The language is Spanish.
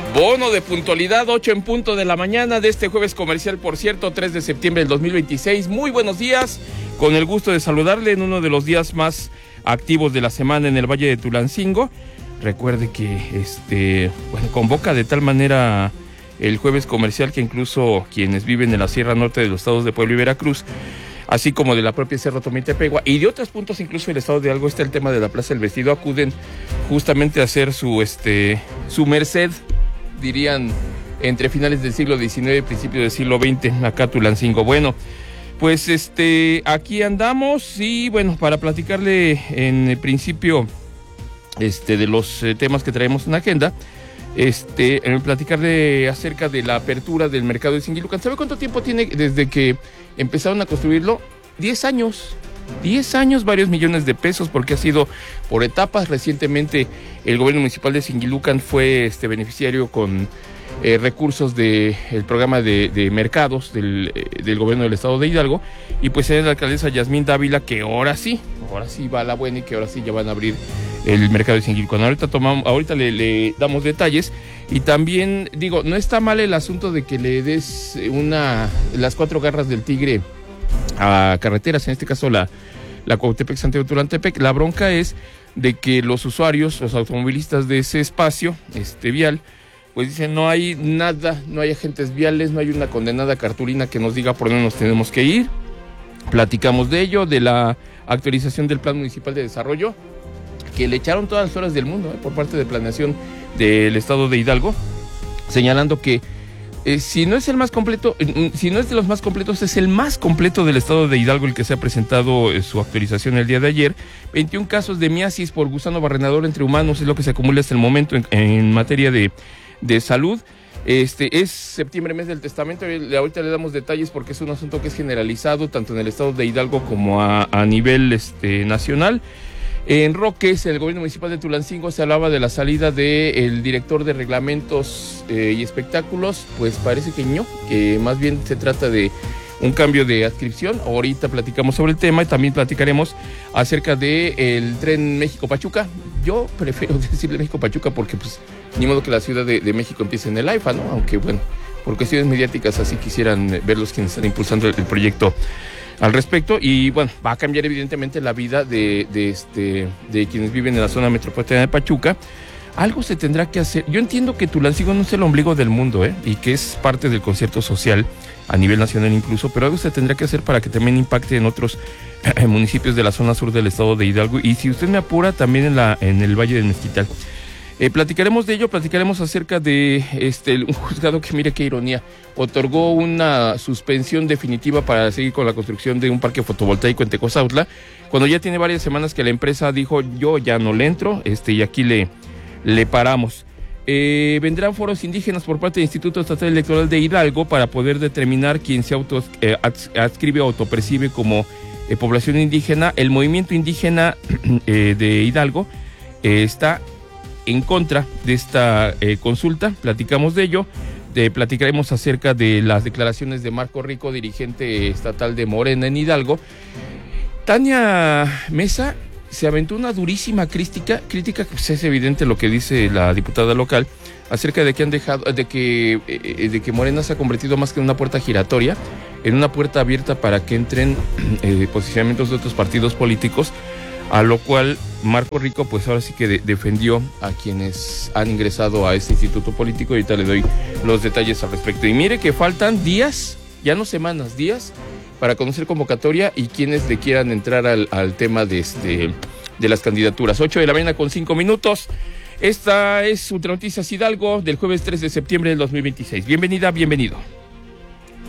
Bono de puntualidad, 8 en punto de la mañana de este jueves comercial, por cierto, 3 de septiembre del 2026. Muy buenos días, con el gusto de saludarle en uno de los días más activos de la semana en el Valle de Tulancingo. Recuerde que convoca de tal manera el jueves comercial que incluso quienes viven en la Sierra Norte de los estados de Puebla y Veracruz, así como de la propia Cerro Tomitepegua y de otros puntos, incluso del estado de Hidalgo, está el tema de la Plaza del Vestido, acuden justamente a hacer su merced, dirían, entre finales del siglo XIX y principios del siglo XX, acá Tulancingo. Bueno, pues aquí andamos y bueno, para platicarle en el principio de los temas que traemos en agenda, platicarle acerca de la apertura del mercado de Singilucan. ¿Sabe cuánto tiempo tiene desde que empezaron a construirlo? 10 años. 10 años, varios millones de pesos, porque ha sido por etapas. Recientemente el gobierno municipal de Singilucan fue beneficiario con recursos del programa de mercados del gobierno del estado de Hidalgo, y pues es la alcaldesa Yasmín Dávila que ahora sí va a la buena y que ahora sí ya van a abrir el mercado de Singilucan. Ahorita le damos detalles. Y también digo, no está mal el asunto de que le des las 4 garras del tigre a carreteras, en este caso la Cuautepec Santiago Tulantepec. La bronca es de que los usuarios, los automovilistas de ese espacio vial, pues dicen no hay nada, no hay agentes viales, no hay una condenada cartulina que nos diga por dónde nos tenemos que ir. Platicamos de ello, de la actualización del Plan Municipal de Desarrollo, que le echaron todas las horas del mundo por parte de planeación del estado de Hidalgo, señalando que si no es el más completo, si no es de los más completos, es el más completo del estado de Hidalgo el que se ha presentado su actualización el día de ayer. 21 casos de miasis por gusano barrenador entre humanos es lo que se acumula hasta el momento en materia de salud. Es septiembre, mes del testamento. Ahorita le damos detalles porque es un asunto que es generalizado tanto en el estado de Hidalgo como a nivel nacional. En Roques, el gobierno municipal de Tulancingo, se hablaba de la salida del director de reglamentos y espectáculos. Pues parece que no, que más bien se trata de un cambio de adscripción. Ahorita platicamos sobre el tema y también platicaremos acerca del tren México-Pachuca. Yo prefiero decirle México-Pachuca porque pues ni modo que la Ciudad de México empiece en el AIFA, ¿no? Aunque bueno, por cuestiones mediáticas así quisieran verlos quienes están impulsando el proyecto al respecto. Y bueno, va a cambiar evidentemente la vida de quienes viven en la zona metropolitana de Pachuca. Algo se tendrá que hacer. Yo entiendo que Tulancingo no es el ombligo del mundo, y que es parte del concierto social a nivel nacional incluso, pero algo se tendrá que hacer para que también impacte en otros municipios de la zona sur del estado de Hidalgo, y si usted me apura, también en el Valle del Mezquital. Platicaremos de ello, platicaremos acerca de un juzgado que, mire qué ironía, otorgó una suspensión definitiva para seguir con la construcción de un parque fotovoltaico en Tecozautla, cuando ya tiene varias semanas que la empresa dijo yo ya no le entro, y aquí le paramos. Vendrán foros indígenas por parte del Instituto Estatal Electoral de Hidalgo para poder determinar quién se adscribe o autopercibe como población indígena. El movimiento indígena de Hidalgo está en contra de esta consulta. Platicamos de ello. Platicaremos acerca de las declaraciones de Marco Rico, dirigente estatal de Morena en Hidalgo. Tania Mesa se aventó una durísima crítica, pues es evidente lo que dice la diputada local acerca de que han dejado, de que Morena se ha convertido más que en una puerta giratoria, en una puerta abierta para que entren posicionamientos de otros partidos políticos, a lo cual Marco Rico pues ahora sí que defendió a quienes han ingresado a este instituto político, y ahorita le doy los detalles al respecto. Y mire que faltan días, ya no semanas, días, para conocer convocatoria y quienes le quieran entrar al tema de las candidaturas. 8 de la mañana con 5 minutos. Esta es Ultranoticias Hidalgo del jueves 3 de septiembre del 2026. Bienvenida, bienvenido.